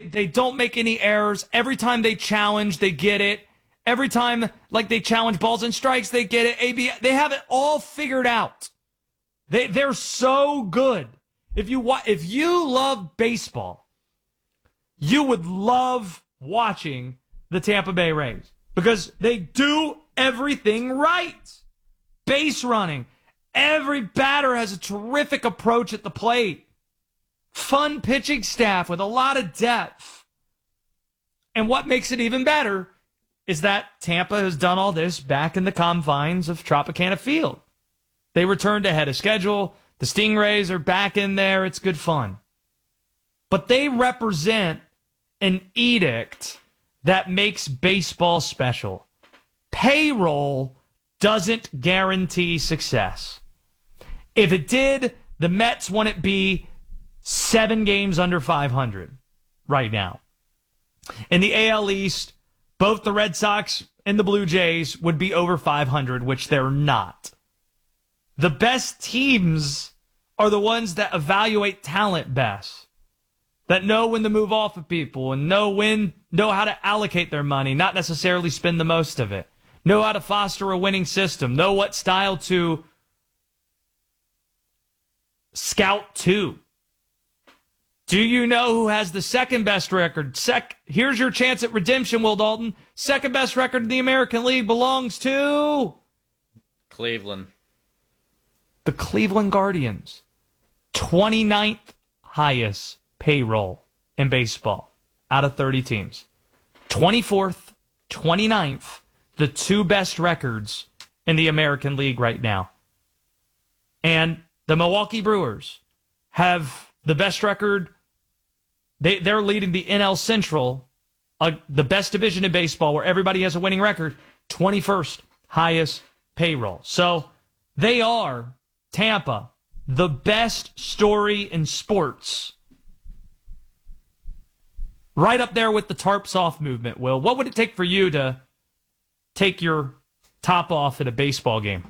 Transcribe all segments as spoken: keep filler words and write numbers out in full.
they don't make any errors. Every time they challenge, they get it. Every time, like, they challenge balls and strikes, they get it. A B, they have it all figured out. They, they're so good. If you wa- if you love baseball, you would love watching the Tampa Bay Rays because they do everything right. Base running. Every batter has a terrific approach at the plate. Fun pitching staff with a lot of depth. And what makes it even better is that Tampa has done all this back in the confines of Tropicana Field. They returned ahead of schedule. The Stingrays are back in there. It's good fun. But they represent an edict that makes baseball special. Payroll doesn't guarantee success. If it did, the Mets wouldn't be seven games under five hundred right now. In the A L East, both the Red Sox and the Blue Jays would be over five hundred, which they're not. The best teams are the ones that evaluate talent best, that know when to move off of people and know when, know how to allocate their money, not necessarily spend the most of it, know how to foster a winning system, know what style to scout to. Do you know who has the second best record? Sec- Here's your chance at redemption, Will Dalton. Second best record in the American League belongs to Cleveland. The Cleveland Guardians. twenty-ninth highest payroll in baseball out of thirty teams. twenty-fourth, twenty-ninth, the two best records in the American League right now. And the Milwaukee Brewers have the best record. They, they're leading the N L Central, uh, the best division in baseball where everybody has a winning record, twenty-first highest payroll. So they are, Tampa, the best story in sports. Right up there with the tarps off movement, Will. What would it take for you to take your top off at a baseball game?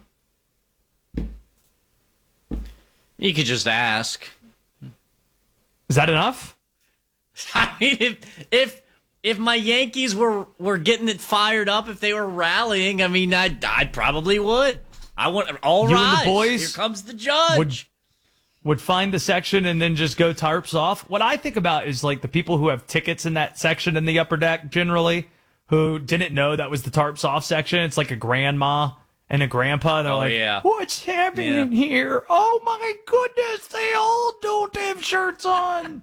You could just ask. Is that enough? I mean, if if if my Yankees were, were getting it fired up, if they were rallying, I mean, I I probably would. I want all you rise. And the boys Here comes the judge. Would, would find the section and then just go tarps off. What I think about is like the people who have tickets in that section in the upper deck generally, who didn't know that was the tarps off section. It's like a grandma and a grandpa. They're oh, like, yeah. what's happening yeah. here? Oh my goodness, they all don't have shirts on.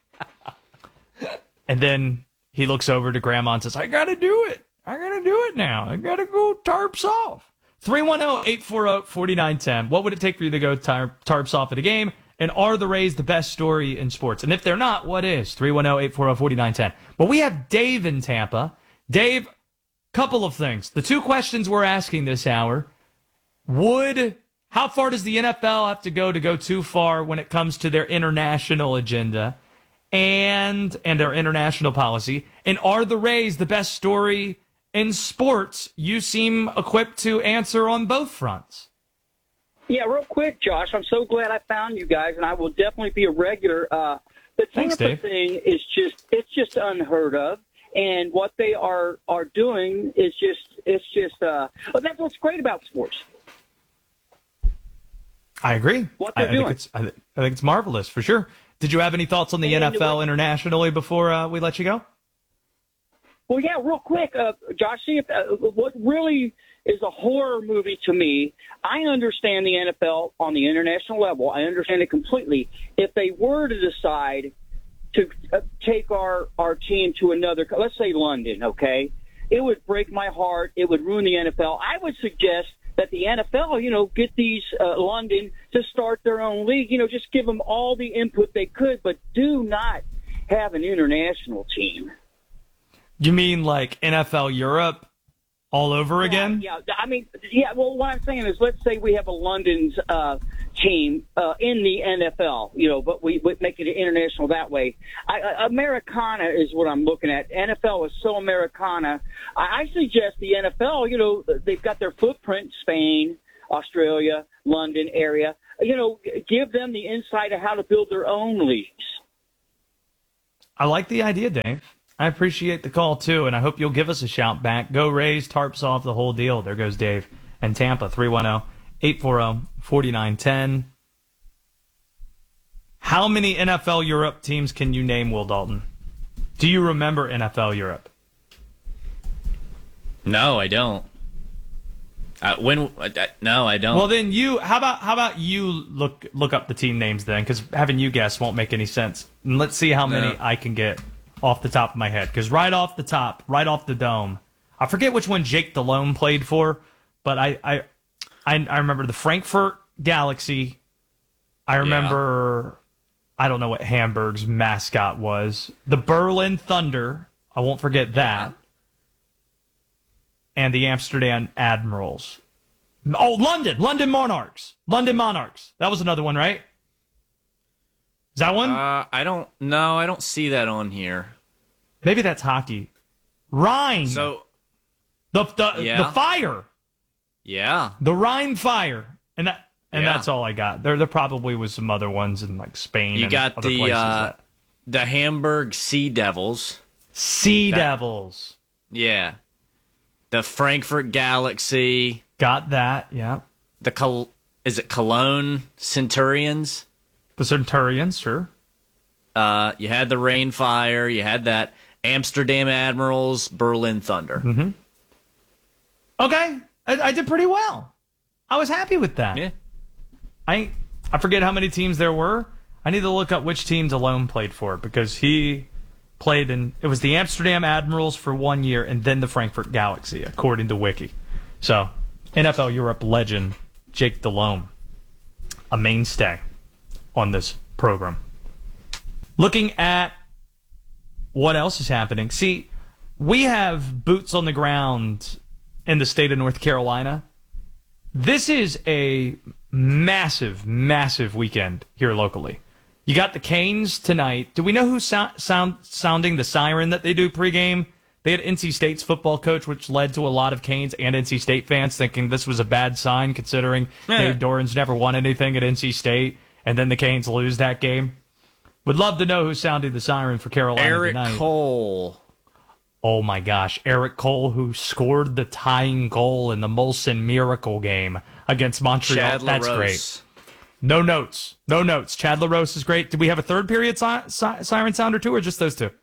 And then he looks over to grandma and says, I gotta do it. I gotta do it now. I gotta go tarps off. three one zero, eight four zero, four nine one zero. What would it take for you to go tar- tarps off at a game? And are the Rays the best story in sports? And if they're not, what is? three one zero, eight four zero, four nine one zero. Well, we have Dave in Tampa. Dave, couple of things. The two questions we're asking this hour, would, how far does the N F L have to go to go too far when it comes to their international agenda and and their international policy? And are the Rays the best story in sports? You seem equipped to answer on both fronts. Yeah, real quick, Josh. I'm so glad I found you guys, and I will definitely be a regular. Uh, the Thanks, Tampa Dave. thing is just, it's just unheard of. And what they are, are doing is just, it's just, uh, well, that's what's great about sports. I agree. What I, they're I think doing. it's I, th- I think it's marvelous for sure. Did you have any thoughts on the And N F L the- internationally before uh, we let you go? Well, yeah, real quick, uh, Josh, see if, uh, what really is a horror movie to me, I understand the N F L on the international level. I understand it completely. If they were to decide to uh, take our, our team to another, let's say London, okay, it would break my heart. It would ruin the N F L. I would suggest that the N F L, you know, get these uh, London to start their own league, you know, just give them all the input they could, but do not have an international team. You mean like N F L Europe all over again? Yeah, yeah, I mean, yeah, well, what I'm saying is let's say we have a London's uh, team uh, in the N F L, you know, but we, we make it international that way. I, I, Americana is what I'm looking at. N F L is so Americana. I, I suggest the N F L, you know, they've got their footprint, Spain, Australia, London area. You know, give them the insight of how to build their own leagues. I like the idea, Dave. I appreciate the call, too, and I hope you'll give us a shout back. Go Rays, tarps off the whole deal. There goes Dave. And Tampa, three one zero, eight four zero, four nine one zero. How many N F L Europe teams can you name, Will Dalton? Do you remember N F L Europe? No, I don't. Uh, when? Uh, no, I don't. Well, then you. How about how about you look look up the team names then? Because having you guess won't make any sense. And let's see how many No. I can get off the top of my head. Because right off the top, right off the dome, I forget which one Jake Delhomme played for, but I I I, I remember the Frankfurt Galaxy. I remember. I don't know what Hamburg's mascot was. The Berlin Thunder. I won't forget that. And the Amsterdam Admirals. Oh, London. London Monarchs. London Monarchs. That was another one, right? Is that one? Uh, I don't. No, I don't see that on here. Maybe that's hockey. Rhine. So, the the, Yeah. the Fire. yeah. The Rhine Fire. And that and Yeah. that's all I got. There there probably was some other ones in like Spain You and got other the places. uh, that- the Hamburg Sea Devils. Sea that- Devils. Yeah. The Frankfurt Galaxy. Got that, yeah. The Col- is it Cologne Centurions? The Centurions, sure. Uh, you had the Rainfire. You had that Amsterdam Admirals, Berlin Thunder. Mm-hmm. Okay, I, I did pretty well. I was happy with that. Yeah. I I forget how many teams there were. I need to look up which teams Delhomme played for because he played in. It was the Amsterdam Admirals for one year and then the Frankfurt Galaxy, according to Wiki. So, N F L Europe legend Jake Delhomme, a mainstay on this program. Looking at what else is happening. See, we have boots on the ground in the state of North Carolina. This is a massive, massive weekend here locally. You got the Canes tonight. Do we know who's sound, sound, sounding the siren that they do pregame? They had N C State's football coach, which led to a lot of Canes and N C State fans thinking this was a bad sign, considering Yeah. Dave Doran's never won anything at N C State, and then the Canes lose that game. Would love to know who's sounding the siren for Carolina Eric tonight. Cole. Oh my gosh, Eric Cole, who scored the tying goal in the Molson Miracle game against Montreal. Chad That's LaRose. great. No notes. No notes. Chad LaRose is great. Do we have a third period si- si- siren sound or two, or just those two?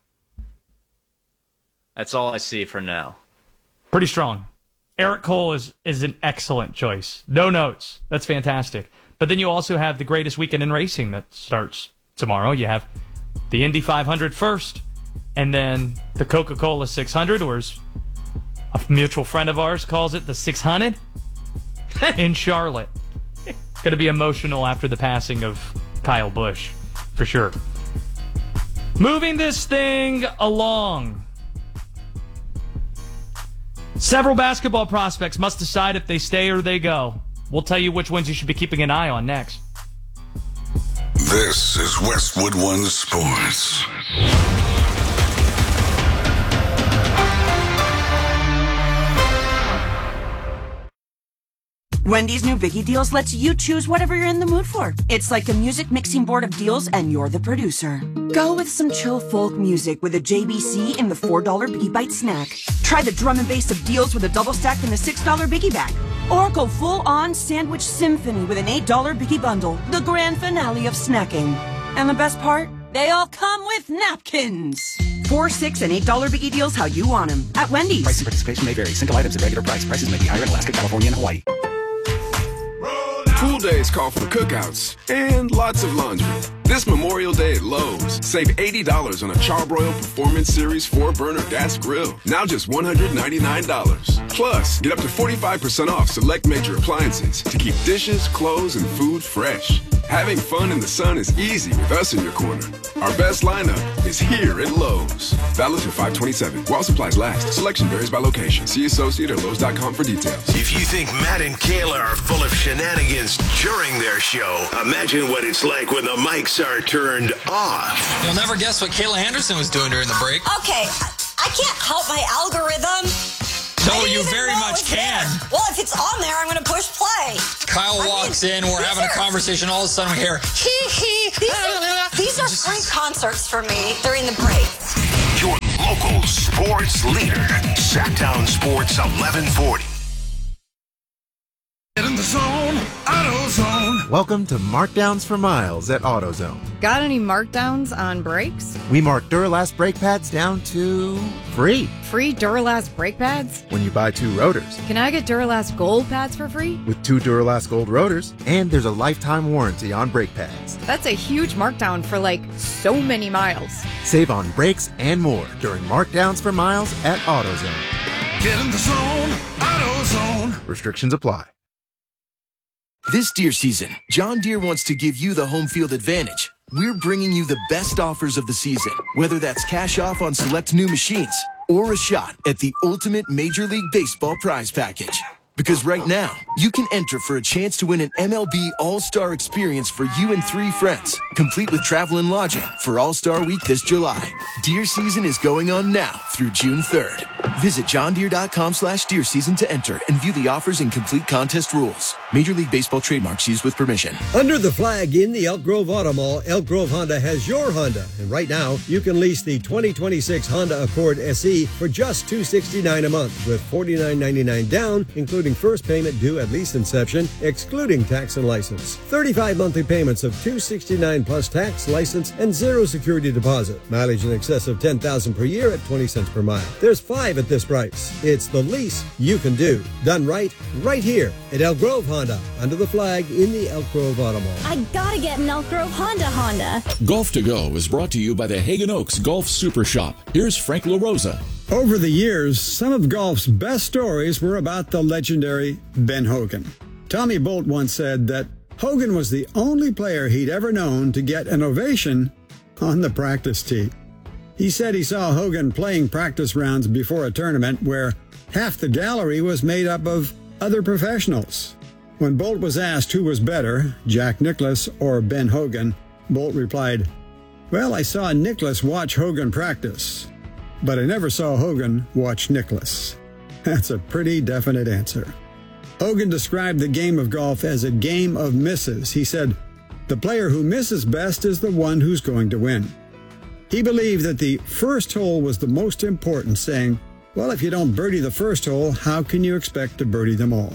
That's all I see for now. Pretty strong. Eric Cole is, is an excellent choice. No notes. That's fantastic. But then you also have the greatest weekend in racing that starts tomorrow. You have the Indy five hundred first, and then the Coca-Cola six hundred, or as a mutual friend of ours calls it, the six hundred in Charlotte. It's going to be emotional after the passing of Kyle Busch, for sure. Moving this thing along. Several basketball prospects must decide if they stay or they go. We'll tell you which ones you should be keeping an eye on next. This is Westwood One Sports. Wendy's new Biggie Deals lets you choose whatever you're in the mood for. It's like a music mixing board of deals, and you're the producer. Go with some chill folk music with a J B C in the four dollar Biggie Bite snack. Try the drum and bass of deals with a double stack in the six dollar Biggie Bag. Or go full-on sandwich symphony with an eight dollar Biggie Bundle, the grand finale of snacking. And the best part? They all come with napkins. Four, six, and eight dollar Biggie Deals how you want them at Wendy's. Price and participation may vary. Single items at regular price. Prices may be higher in Alaska, California, and Hawaii. Pool days call for cookouts and lots of laundry. This Memorial Day at Lowe's, save eighty dollars on a Charbroil Performance Series four burner gas grill. Now just one hundred ninety-nine dollars. Plus, get up to forty-five percent off select major appliances to keep dishes, clothes, and food fresh. Having fun in the sun is easy with us in your corner. Our best lineup is here at Lowe's. Valid through five twenty-seven. While supplies last. Selection varies by location. See associate or Lowe's dot com for details. If you think Matt and Kayla are full of shenanigans during their show, imagine what it's like when the mics are turned off. You'll never guess what Kayla Anderson was doing during the break. Okay, I can't help my algorithm. No, I didn't you even very know much it was can. there. Well, if it's on there, I'm going to push play. Kyle I walks mean, in, we're these having a are- conversation, all of a sudden we hear, hee hee, These are, These are free concerts for me during the break. Your local sports leader, Sacktown Sports eleven forty. Get in the zone, AutoZone. Welcome to Markdowns for Miles at AutoZone. Got any markdowns on brakes? We mark Duralast brake pads down to free. Free Duralast brake pads? When you buy two rotors. Can I get Duralast Gold pads for free? With two Duralast Gold rotors, and there's a lifetime warranty on brake pads. That's a huge markdown for like so many miles. Save on brakes and more during Markdowns for Miles at AutoZone. Get in the zone, AutoZone. Restrictions apply. This deer season, John Deere wants to give you the home field advantage. We're bringing you the best offers of the season, whether that's cash off on select new machines or a shot at the ultimate Major League Baseball prize package. Because right now, you can enter for a chance to win an M L B All-Star experience for you and three friends, complete with travel and lodging for All-Star Week this July. Deer season is going on now through June third. Visit johndeere.com slash deer season to enter and view the offers and complete contest rules. Major League Baseball trademarks used with permission. Under the flag in the Elk Grove Auto Mall, Elk Grove Honda has your Honda. And right now, you can lease the twenty twenty-six Honda Accord S E for just two hundred sixty-nine dollars a month with forty-nine ninety-nine down, including first payment due at lease inception, excluding tax and license. thirty-five monthly payments of two hundred sixty-nine dollars plus tax, license, and zero security deposit. Mileage in excess of ten thousand dollars per year at twenty cents per mile. There's five at this price. It's the lease you can do. Done right, right here at Elk Grove Honda, under the flag in the Elk Grove Auto Mall. I gotta get an Elk Grove Honda Honda. Golf to Go is brought to you by the Hagen Oaks Golf Super Shop. Here's Frank LaRosa. Over the years, some of golf's best stories were about the legendary Ben Hogan. Tommy Bolt once said that Hogan was the only player he'd ever known to get an ovation on the practice tee. He said he saw Hogan playing practice rounds before a tournament where half the gallery was made up of other professionals. When Bolt was asked who was better, Jack Nicklaus or Ben Hogan, Bolt replied, "Well, I saw Nicklaus watch Hogan practice, but I never saw Hogan watch Nicklaus." That's a pretty definite answer. Hogan described the game of golf as a game of misses. He said, "The player who misses best is the one who's going to win." He believed that the first hole was the most important, saying, "Well, if you don't birdie the first hole, how can you expect to birdie them all?"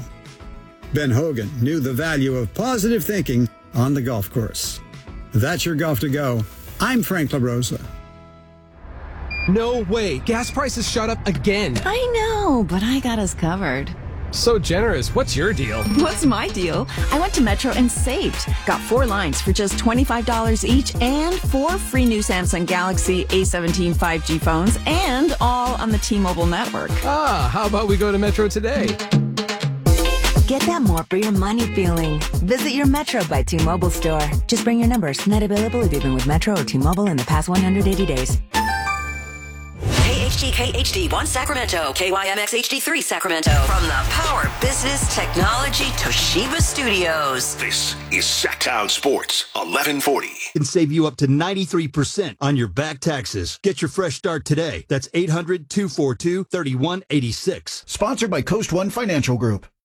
Ben Hogan knew the value of positive thinking on the golf course. That's your Golf to Go. I'm Frank LaRosa. No way. Gas prices shot up again. I know, but I got us covered. So generous. What's your deal? What's my deal? I went to Metro and saved. Got four lines for just twenty-five dollars each and four free new Samsung Galaxy A seventeen five G phones and all on the T-Mobile network. Ah, how about we go to Metro today? Get that more for your money feeling. Visit your Metro by T-Mobile store. Just bring your numbers. Not available if you've been with Metro or T-Mobile in the past one hundred eighty days. K H D K H D one Sacramento, K Y M X H D three Sacramento. From the Power Business Technology Toshiba Studios. This is Sacktown Sports eleven forty. Can save you up to ninety-three percent on your back taxes. Get your fresh start today. That's eight hundred, two four two, three one eight six. Sponsored by Coast One Financial Group.